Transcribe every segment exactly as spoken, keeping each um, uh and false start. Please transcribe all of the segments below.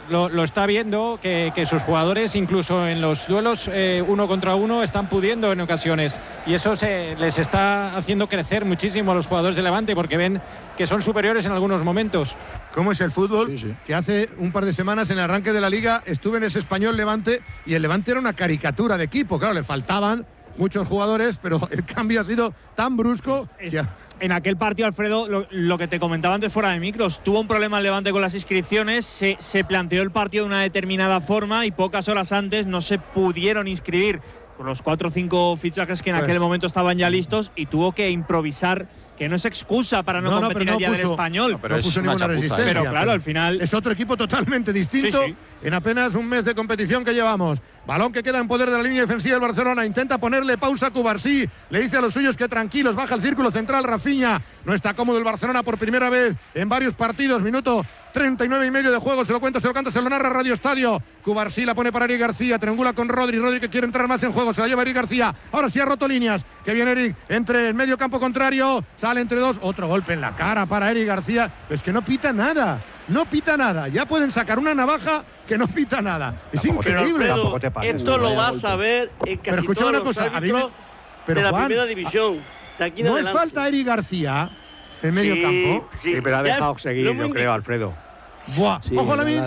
lo, lo está viendo, que, que sus jugadores, incluso en los duelos eh, uno contra uno, están pudiendo en ocasiones. Y eso se, les está haciendo crecer muchísimo a los jugadores de Levante, porque ven que son superiores en algunos momentos. ¿Cómo es el fútbol? Sí, sí. Que hace un par de semanas en el arranque de la Liga estuve en ese Español Levante y el Levante era una caricatura de equipo. Claro, le faltaban muchos jugadores, pero el cambio ha sido tan brusco. Es, que... En aquel partido, Alfredo, lo, lo que te comentaba antes fuera de micros, tuvo un problema el Levante con las inscripciones, se, se planteó el partido de una determinada forma y pocas horas antes no se pudieron inscribir con los cuatro o cinco fichajes que en pues, aquel momento estaban ya listos y tuvo que improvisar, que no es excusa para no, no competir no, el día puso, del Español. No, pero no puso ninguna resistencia. Pero claro, pero al final... Es otro equipo totalmente distinto sí, sí. en apenas un mes de competición que llevamos. Balón que queda en poder de la línea defensiva del Barcelona. Intenta ponerle pausa a Cubarsí. Le dice a los suyos que tranquilos. Baja el círculo central Rafinha. No está cómodo el Barcelona por primera vez en varios partidos. Minuto treinta y nueve y medio de juego. Se lo cuenta, se lo canta, se lo narra Radio Estadio. Cubarsí la pone para Eric García. Triangula con Rodri. Rodri que quiere entrar más en juego. Se la lleva Eric García. Ahora sí ha roto líneas. Que viene Eric entre el medio campo contrario. Sale entre dos. Otro golpe en la cara para Eric García. Es que no pita nada. No pita nada. Ya pueden sacar una navaja que no pita nada. Es tampoco increíble. Te, tampoco te pases, esto lo vas a ver en casi pero todos una los cosa, árbitros pero de la Juan, primera división. De aquí en no adelante. es falta Eric García en medio sí, campo. Sí, sí, pero ha dejado ya, seguir, yo creo, Alfredo. Buah. Sí, Ojo a la mí.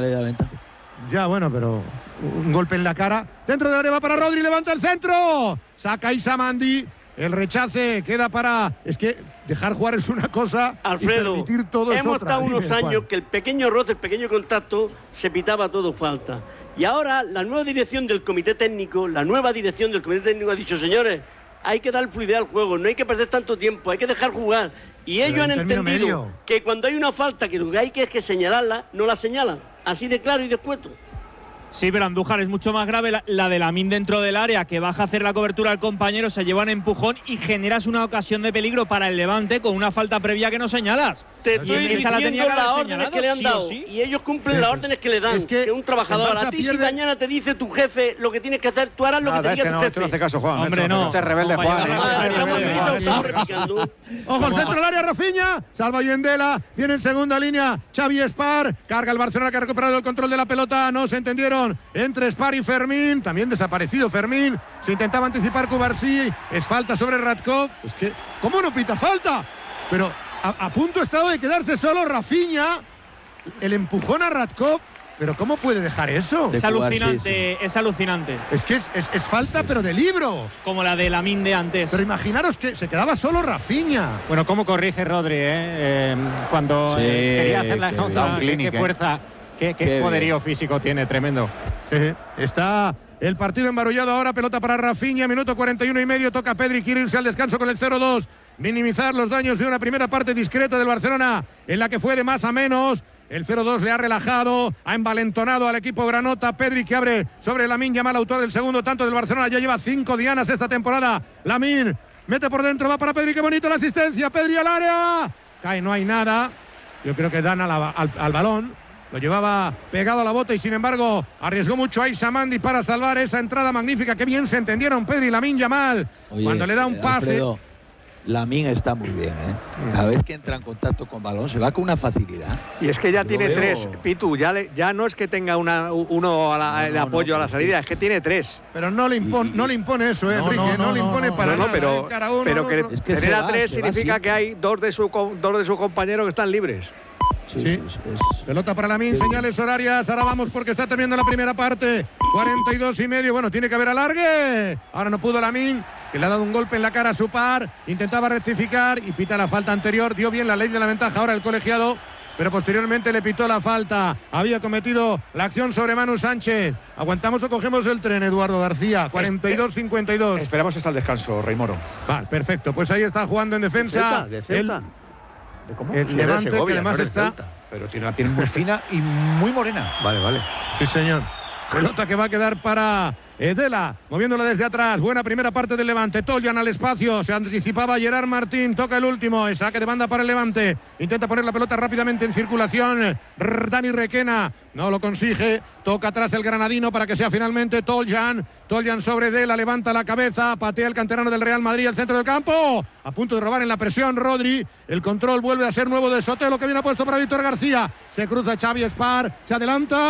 Ya, bueno, pero un golpe en la cara. Dentro del área va para Rodri, levanta el centro. Saca Isamandi. El rechace queda para... Es que dejar jugar es una cosa. Alfredo, y permitir todo hemos es otra. estado unos Dime, años Juan. que el pequeño roce, el pequeño contacto, se pitaba todo falta. Y ahora la nueva dirección del comité técnico, la nueva dirección del comité técnico ha dicho, señores, hay que dar fluidez al juego, no hay que perder tanto tiempo, hay que dejar jugar. Y Pero ellos han entendido medio. que cuando hay una falta que lo que hay que es que señalarla, no la señalan. Así de claro y de escueto. Sí, pero Andújar, es mucho más grave la, la de Lamine dentro del área, que baja a hacer la cobertura al compañero, se lleva un empujón y generas una ocasión de peligro para el Levante con una falta previa que no señalas. Te estoy diciendo las la órdenes que le han sí dado sí. y ellos cumplen sí. las órdenes que le dan. Es que, que un trabajador a ti pierde... si mañana te dice tu jefe lo que tienes que hacer, tú harás lo Nada, que te diga este tu no, jefe. Este no hace caso, Juan. Hombre, no. Este rebelde, no, Juan. Ojo al centro del área, Rafinha. Salva Yendela. Viene en segunda línea Xavi Espar. Carga el Barcelona que ha recuperado el control de la pelota. No se entendieron entre Espar y Fermín. También desaparecido Fermín. Se intentaba anticipar Cubarsí. Es falta sobre Radkov. Es que, ¿cómo no pita falta? Pero a, a punto ha estado de quedarse solo Rafinha. El empujón a Radkov. Pero ¿cómo puede dejar eso? Es alucinante, es alucinante. Es que es, es, es falta, pero de libros. Como la de Lamine de antes. Pero imaginaros que se quedaba solo Rafinha. Bueno, ¿cómo corrige Rodri, eh? eh cuando sí, eh, quería hacer la jauja, qué, qué fuerza, qué, qué, qué poderío bien. físico tiene, tremendo. Sí, está el partido embarullado ahora, pelota para Rafinha, minuto cuarenta y uno y medio, toca Pedri, quiere irse al descanso con el cero dos. Minimizar los daños de una primera parte discreta del Barcelona, en la que fue de más a menos. El cero dos le ha relajado, ha envalentonado al equipo granota. Pedri que abre sobre Lamine Yamal, autor del segundo tanto del Barcelona. Ya lleva cinco dianas esta temporada. Lamine mete por dentro, va para Pedri, qué bonito la asistencia. Pedri al área. Cae, no hay nada. Yo creo que dan a la, al, al balón. Lo llevaba pegado a la bota y sin embargo arriesgó mucho a Isamandi para salvar esa entrada magnífica. Qué bien se entendieron Pedri y Lamine Yamal. Oye, cuando le da un pase. Alfredo, Lamine está muy bien, ¿eh? Cada vez que entra en contacto con balón se va con una facilidad. Y es que ya Lo tiene veo... tres, Pitu, ya, le, ya no es que tenga una, uno a la, no, no, el apoyo no, a la salida, es que tiene tres. Pero no le impone, no le impone eso, ¿eh, no, Enrique, no, no, no le impone no, para no, nada. pero, ¿eh? Cada uno, pero que, es que tener a tres significa va que hay dos de su dos de sus compañeros que están libres. Sí, sí. Es, es... pelota para Lamine, sí. Señales horarias, ahora vamos porque está terminando la primera parte, cuarenta y dos y medio, bueno, tiene que haber alargue, ahora no pudo Lamine, que le ha dado un golpe en la cara a su par, intentaba rectificar y pita la falta anterior, dio bien la ley de la ventaja ahora el colegiado, pero posteriormente le pitó la falta, había cometido la acción sobre Manu Sánchez. ¿Aguantamos o cogemos el tren, Eduardo García? cuarenta y dos cincuenta y dos. Esperamos hasta el descanso, Rey Moro. Vale, perfecto, pues ahí está jugando en defensa. ¿De Celta? ¿De Celta? ¿De cómo? El sí, Levante, Segovia, que además no está... Celta. Pero tiene una piel muy fina y muy morena. Vale, vale. Sí, señor. Pelota que va a quedar para Edela, moviéndola desde atrás. Buena primera parte del Levante. Toljan al espacio. Se anticipaba Gerard Martín. Toca el último. El saque de banda para el Levante. Intenta poner la pelota rápidamente en circulación. Dani Requena no lo consigue. Toca atrás el granadino para que sea finalmente Toljan. Toljan sobre Edela. Levanta la cabeza. Patea el canterano del Real Madrid al centro del campo. A punto de robar en la presión Rodri. El control vuelve a ser nuevo de Sotelo, que viene puesto para Víctor García. Se cruza Xavi Espar. Se adelanta.